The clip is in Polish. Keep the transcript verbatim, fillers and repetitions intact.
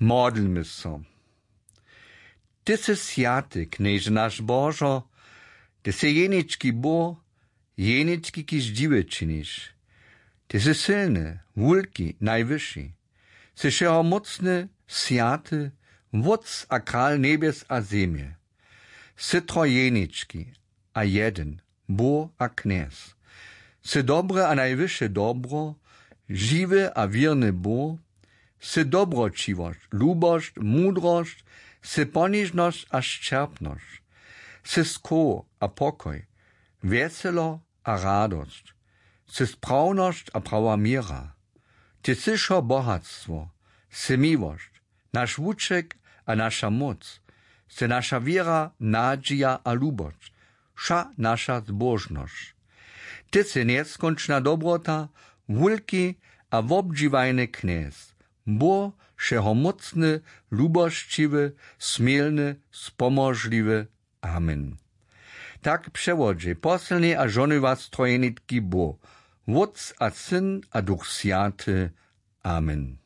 Modlmy so. Ty se sjaty, knieże nasz Bożo, ty se jeniczki bo, jeniczki kiż dziwy czynisz. Ty se silny, wulki, najwyższy. Se wszechomocny, sjaty, wódz a kral niebies a ziemie. Se trojeniczki, a jeden, bo a kniez. Se dobre a najwyższe dobro, żywy a wierny bo, se dobročivost, lubost, mudrost, se ponižnost a ščerpnost, se skro a pokoj, veselo a radost, se spravnost a prava mira, te sišo bohatstvo, se miłość, naš vuček a naša moc, se naša wiera, nadzieja a lubost, ša naša zbožnost. Ty se neskončna dobrota, wulki a wobdziwajny kniez, bo wszechomocny, lubościwy, smielny, spomożliwy. Amen. Tak przewodzie poselnie a żony was trojenitki bo, Wódz a Syn a Duch Święty. Amen.